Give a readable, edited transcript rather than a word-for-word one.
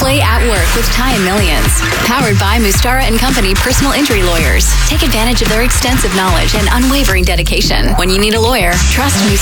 play at work with Ty and Millions. Powered by Mustara and Company Personal Injury Lawyers. Take advantage of their extensive knowledge and unwavering dedication. When you need a lawyer, trust Mustara.